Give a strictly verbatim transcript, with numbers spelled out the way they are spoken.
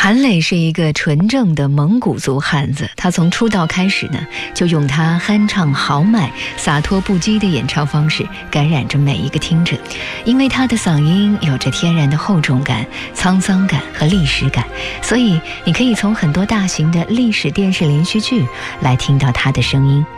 韩磊是一个纯正的蒙古族汉子，他从出道开始呢，就用他酣畅豪迈、洒脱不羁的演唱方式感染着每一个听者。因为他的嗓音有着天然的厚重感、沧桑感和历史感，所以你可以从很多大型的历史电视连续剧来听到他的声音。